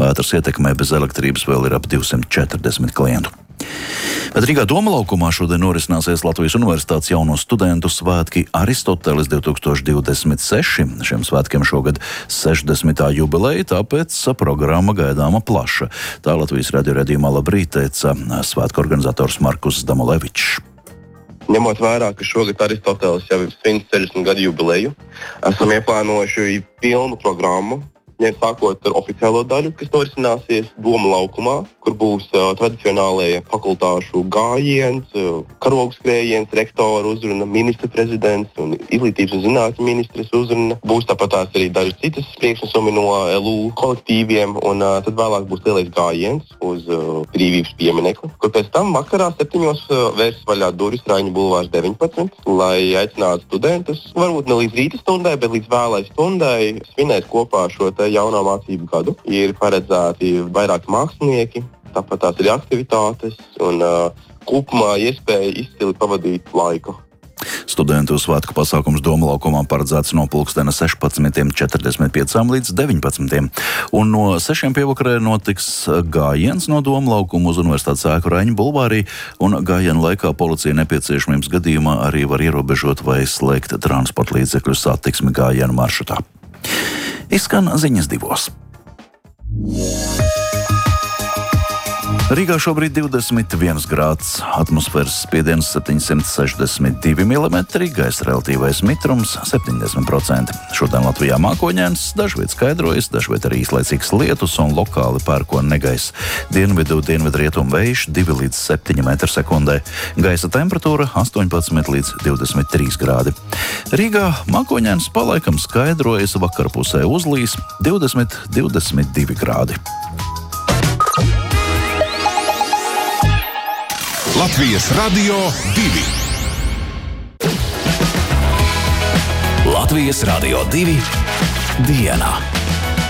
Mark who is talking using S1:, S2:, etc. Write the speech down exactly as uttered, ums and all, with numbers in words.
S1: Vētras ietekmē bez elektrības vēl ir ap divsimt četrdesmit klientu. Bet Rīgā Doma laukumā šodien norisināsies Latvijas Universitātes jauno studentu svētki Aristoteles divtūkstoš divdesmit seši. Šiem svētkiem šogad sešdesmitā jubileja, tāpēc programma gaidāma plaša. Tā Latvijas radio redzījumā Labrīt teica svētku organizators Markus Damolevičs.
S2: Ņemot vērā, ka šogad Aristoteles jau ir simts sešdesmit gadu jubileju, esam ieplānojuši pilnu programmu, sākot ar oficiālo daļu, kas norisināsies Doma laukumā, kur būs uh, tradicionālajie fakultāšu gājiens, uh, karogu skrējiens, rektora uzruna, ministra prezidents un izglītības un zinātņu ministres uzruna. Būs tāpat tās arī dažas citas priekšnesumi no L U kolektīviem, un uh, tad vēlāk būs lielais gājiens uz uh, brīvības pieminekli, kur pēc tam vakarā septiņos uh, vērs vaļā durvis Raiņu bulvārs deviņpadsmit, lai aicinātu studentus, varbūt ne līdz rīta stundai, bet līdz vēlai stundai svinēt kopā šo te jaunā mācību gadu. Ir paredzēti vairāki mākslinieki, tāpat tās ir aktivitātes un uh, kopumā iespēja izcili pavadīt laiku.
S1: Studentu svētku pasākums Doma laukumā paredzēts no pulkstena sešpadsmit četrdesmit pieci līdz deviņpadsmit. Un no sešiem pievakarē notiks gājiens no Doma laukuma uz Universitātes ēku Raiņu bulvārī, un gājiena laikā policija nepieciešamības gadījumā arī var ierobežot vai slēgt transporta līdzekļu satiksmi gājienu maršrutā. Izskan ziņas divos. Rīgā šobrīd divdesmit viens grāds, atmosfēras spiediens septiņsimt sešdesmit divi milimetri, gaisa relatīvais mitrums septiņdesmit procenti. Šodien Latvijā mākoņains, dažviet skaidrojas, dažviet arī īslaicīgs lietus un lokāli pērkona negaiss. Dienvidu dienvidrietumu vējš divi līdz septiņi metri sekundē. Gaisa temperatūra astoņpadsmit līdz divdesmit trīs grādi. Rīgā mākoņains palaikam skaidrojas, vakarpusē uzlīs divdesmit divdesmit divi grādi.
S3: Latvijas Radio divi. Latvijas Radio divi dienā.